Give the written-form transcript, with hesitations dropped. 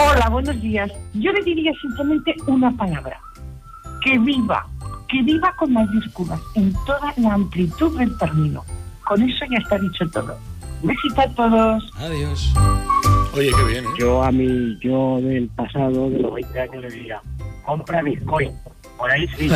Hola, buenos días. Yo le diría simplemente una palabra. Que viva con mayúsculas en toda la amplitud del término. Con eso ya está dicho todo. Besito a todos. Adiós. Oye, qué bien, ¿eh? Yo a mi yo del pasado, de los 20 años, le diría, compra Bitcoin. Por ahí sí.